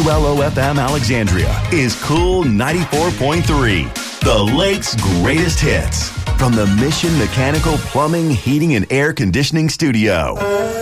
WLOFM Alexandria is Cool 94.3, the Lake's greatest hits, from the Mission Mechanical Plumbing, Heating, and Air Conditioning Studio.